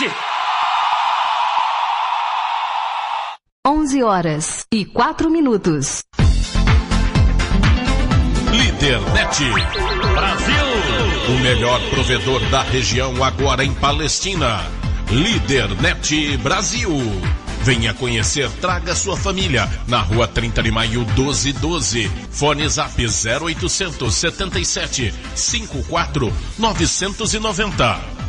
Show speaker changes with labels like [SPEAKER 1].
[SPEAKER 1] Net.
[SPEAKER 2] 11h04.
[SPEAKER 3] Lídernet Brasil, o melhor provedor da região agora em Palestina. Lídernet Brasil. Venha conhecer, traga sua família. Na rua 30 de maio 1212. Fone Zap 0800 77 54 990.